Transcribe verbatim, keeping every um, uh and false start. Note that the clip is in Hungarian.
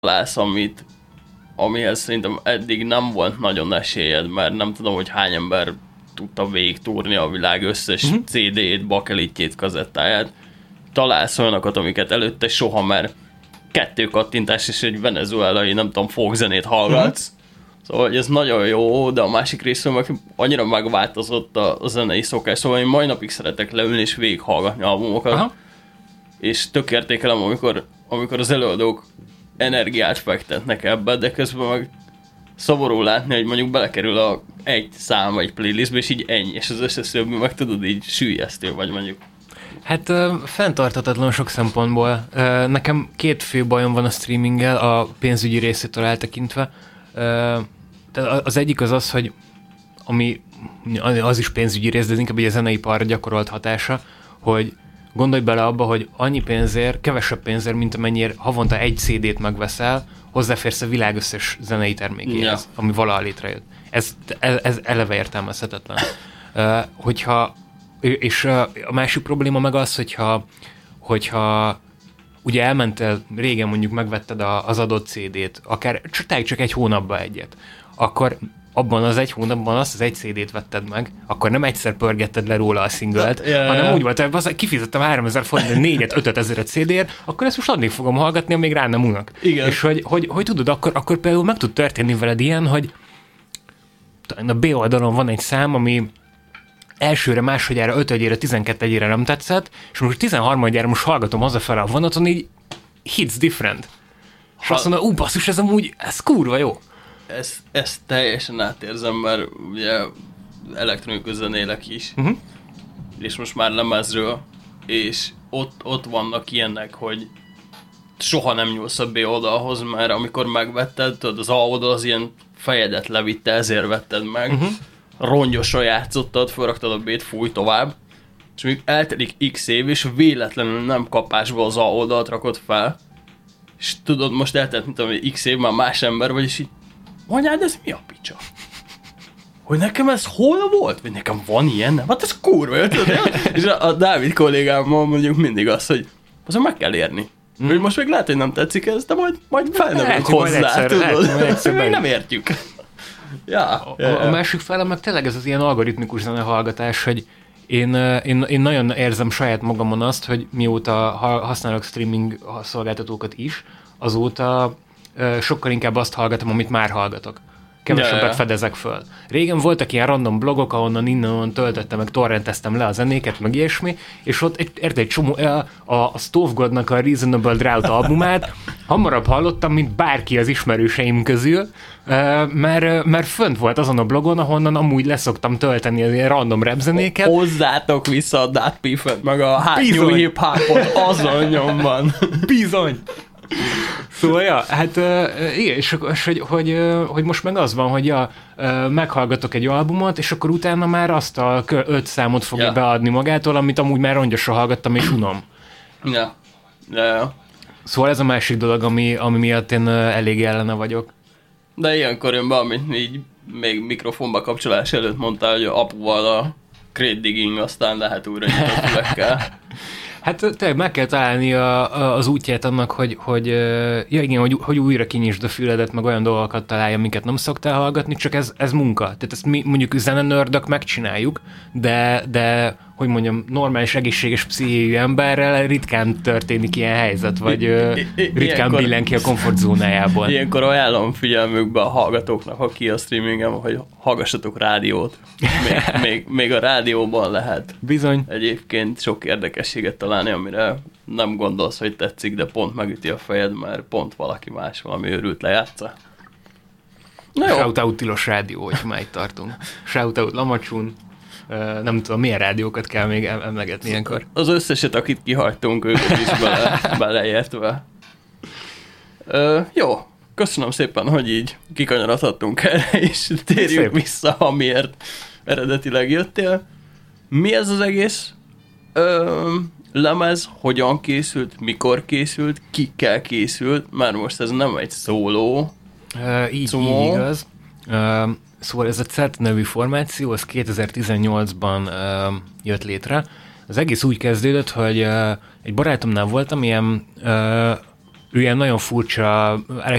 találsz, amit, amihez szerintem eddig nem volt nagyon esélyed, mert nem tudom, hogy hány ember tudta végigtúrni a világ összes uh-huh. cé dét, bakelitjét, kazettáját. Találsz olyanokat, amiket előtte soha, mert kettő kattintás és egy venezuelai, nem tudom, folkzenét hallgatsz. Uh-huh. Szóval ez nagyon jó, de a másik részről meg annyira megváltozott a, a zenei szokás. Szóval én mai napig szeretek leülni és végighallgatni albumokat. Aha. És tök értékelem, amikor, amikor az előadók energiát fektetnek ebbe, de közben meg szomorú látni, hogy mondjuk belekerül a egy szám egy playlistbe, és így ennyi, és az összes többi meg tudod, így süllyesztő vagy mondjuk. Hát uh, fenntarthatatlan sok szempontból. Uh, nekem két fő bajom van a streaminggel, a pénzügyi részétől eltekintve. Uh, az egyik az az, hogy ami az is pénzügyi rész, de inkább egy a zeneiparra gyakorolt hatása, hogy gondolj bele abba, hogy annyi pénzért, kevesebb pénzért, mint amennyire havonta egy cé dét megveszel, hozzáférsz a világ összes zenei termékéhez, ja. ami valaha létrejött. Ez, ez, ez eleve értelmezhetetlen. Uh, hogyha, és uh, a másik probléma meg az, hogyha, hogyha ugye elmentél, régen mondjuk megvetted a, az adott cé dét, akár csak, csak egy hónapban egyet, akkor abban az egy hónapban azt az egy cé dét vetted meg, akkor nem egyszer pörgetted le róla a szinglet, ja, hanem ja. úgy volt, hogy az, kifizettem háromezer forint, négyet, ötöt ezer cé dért, akkor ezt most addig fogom hallgatni, amíg rá nem unak. Igen. És hogy, hogy, hogy tudod, akkor, akkor például meg tud történni veled ilyen, hogy a B oldalon van egy szám, ami elsőre, másodjára, ötödjére, tizenkettedjére nem tetszett, és most tizenharmadjára most hallgatom hazafele a vonaton, így hits different. És ha... azt mondom, ú, basszus, ez amúgy, ez kurva jó. Ezt, ezt teljesen átérzem, mert ugye elektronikus zenélek is, uh-huh. és most már lemezről, és ott, ott vannak ilyenek, hogy soha nem nyúlsz a B oldalhoz, mert amikor megvetted, tudod, az A oldal az ilyen fejedet levitte, ezért vetted meg, uh-huh. rongyosan játszottad, felraktad a B-t, fúj tovább, és még eltelik x év, és véletlenül nem kapásból az A oldalt rakod fel, és tudod, most eltelt, mint tudom, x év, már más ember vagy, és így anyád, ez mi a picsa? Hogy nekem ez hol volt? Vagy nekem van ilyen? Nem? Hát ez kurva, érted? És a, a Dávid kollégámmal mondjuk mindig az, hogy azon meg kell érni. Mm. Hogy most még lehet, hogy nem tetszik ez, de majd, majd felnövünk hozzá, egyszer, tudod? Lehet, még nem értjük. Ja, a, ja, a, a másik fele meg tényleg ez az ilyen algoritmikus zenehallgatás, hogy én, én, én nagyon érzem saját magamon azt, hogy mióta használok streaming szolgáltatókat is, azóta sokkal inkább azt hallgatom, amit már hallgatok. Kevesebbet ja, ja. fedezek föl. Régen voltak ilyen random blogok, ahonnan innen töltöttem, meg torrenteztem le a zenéket, meg ilyesmi, és ott érted egy csomó, a, a Stovgodnak a Reasonable Drought albumát hamarabb hallottam, mint bárki az ismerőseim közül, mert, mert fönt volt azon a blogon, ahonnan amúgy leszoktam tölteni az ilyen random rap zenéket. Hozzátok vissza a Dat Piffet, meg a hátnyú hip-hopot azon nyomban. Bizony! Szóval, ja, hát uh, igen, és, és hogy, hogy, uh, hogy most meg az van, hogy ja, uh, meghallgatok egy albumot, és akkor utána már azt a öt számot fogja ja. beadni magától, amit amúgy már rongyosra hallgattam, és unom. Ja. Ja, ja. Szóval ez a másik dolog, ami, ami miatt én uh, elég ellene vagyok. De ilyenkor jön be, amit így még mikrofonba kapcsolás előtt mondtál, hogy apuval a crate digging, aztán lehet újra nyitott fülekkel. Hát tényleg meg kell találni a, a, az útját annak, hogy, hogy, ja igen, hogy, hogy újra kinyisd a füledet, meg olyan dolgokat találja, amiket nem szoktál hallgatni, csak ez, ez munka. Tehát ezt mi mondjuk zenenördök megcsináljuk, de, de hogy mondjam, normális, egészséges pszichéjű emberrel ritkán történik ilyen helyzet, vagy I, I, I, ritkán billen ki a komfortzónájából. Ilyenkor ajánlom figyelmükbe a hallgatóknak, aki a streamingen, hogy hallgassatok rádiót. Még, még, még a rádióban lehet. Bizony. Egyébként sok érdekességet találni, amire nem gondolsz, hogy tetszik, de pont megüti a fejed, mert pont valaki más valami őrült lejátsza. Shoutout Tilos Rádió, hogy már itt tartunk. Shoutout Lamacsun. Uh, nem tudom, milyen rádiókat kell még emlegetni ilyenkor. Az összeset, akit kihagytunk, őket is bele, beleértve. Uh, jó, köszönöm szépen, hogy így kikanyarodhattunk erre, és térjünk Szép. vissza, amiért eredetileg jöttél. Mi ez az egész uh, lemez, hogyan készült, mikor készült, kikkel készült, már most ez nem egy szóló. Uh, így, így igaz. Uh, Szóval ez a cé e té nevű formáció, az kétezer-tizennyolcban uh, jött létre. Az egész úgy kezdődött, hogy uh, egy barátomnál voltam, ilyen uh, ő ilyen nagyon furcsa